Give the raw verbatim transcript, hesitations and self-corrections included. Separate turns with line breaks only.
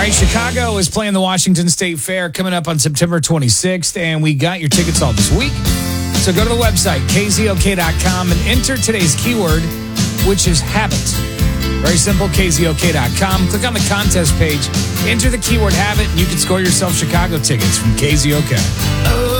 right, Chicago is playing the Washington State Fair coming up on September twenty-sixth, and we got your tickets all this week. So go to the website, k z o k dot com, and enter today's keyword, which is habit. Very simple, k z o k dot com. Click on the contest page, enter the keyword habit, and you can score yourself Chicago tickets from K Z O K.